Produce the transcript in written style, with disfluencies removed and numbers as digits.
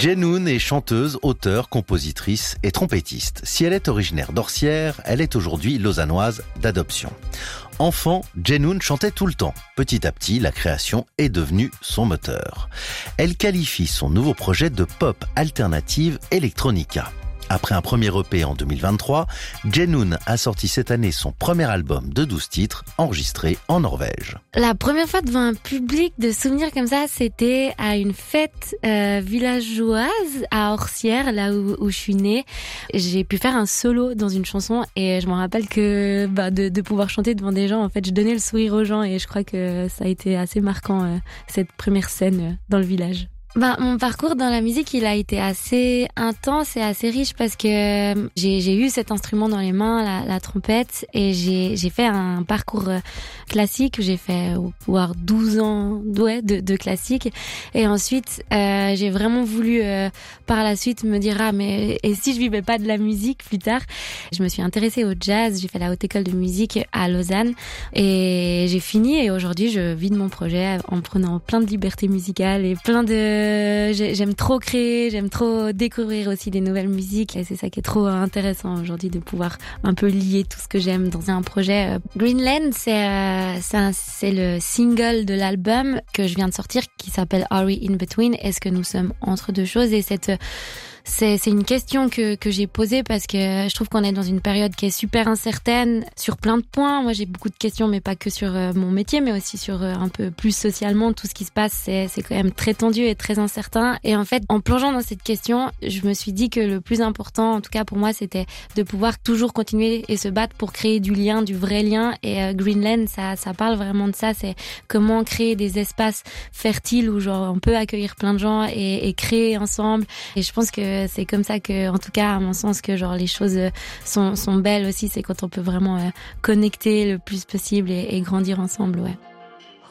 Jenoun est chanteuse, auteure, compositrice et trompettiste. Si elle est originaire d'Orsières, elle est aujourd'hui lausannoise d'adoption. Enfant, Jenoun chantait tout le temps. Petit à petit, la création est devenue son moteur. Elle qualifie son nouveau projet de pop alternative electronica. Après un premier EP en 2023, Jenoun a sorti cette année son premier album de 12 titres, enregistré en Norvège. La première fois devant un public de souvenirs comme ça, c'était à une fête villageoise à Orsières, là où je suis née. J'ai pu faire un solo dans une chanson et je me rappelle que de pouvoir chanter devant des gens, en fait, je donnais le sourire aux gens et je crois que ça a été assez marquant, cette première scène dans le village. Mon parcours dans la musique, il a été assez intense et assez riche parce que j'ai eu cet instrument dans les mains, la trompette, et j'ai fait un parcours classique. J'ai fait voire 12 ans de classique, et ensuite j'ai vraiment voulu par la suite me dire mais et si je vivais pas de la musique plus tard. Je me suis intéressée au jazz, j'ai fait la haute école de musique à Lausanne et j'ai fini, et aujourd'hui je vis de mon projet en prenant plein de libertés musicales et plein de j'aime trop créer, j'aime trop découvrir aussi des nouvelles musiques, et c'est ça qui est trop intéressant aujourd'hui, de pouvoir un peu lier tout ce que j'aime dans un projet. Greenland, c'est le single de l'album que je viens de sortir qui s'appelle Are We In Between? Est-ce que nous sommes entre deux choses? Et c'est une question que j'ai posée parce que je trouve qu'on est dans une période qui est super incertaine sur plein de points. Moi, j'ai beaucoup de questions, mais pas que sur mon métier, mais aussi sur un peu plus socialement. Tout ce qui se passe, c'est quand même très tendu et très incertain. Et en fait, en plongeant dans cette question, je me suis dit que le plus important, en tout cas pour moi, c'était de pouvoir toujours continuer et se battre pour créer du lien, du vrai lien. Et Greenland, ça parle vraiment de ça. C'est comment créer des espaces fertiles où genre on peut accueillir plein de gens et créer ensemble. Et je pense que c'est comme ça que, en tout cas, à mon sens, que genre les choses sont belles aussi. C'est quand on peut vraiment connecter le plus possible et grandir ensemble, ouais.